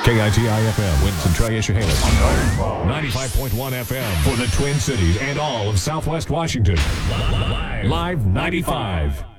KITI-FM, Winston Tri-Issahalis. 95.1 FM for the Twin Cities and all of Southwest Washington. Live 95.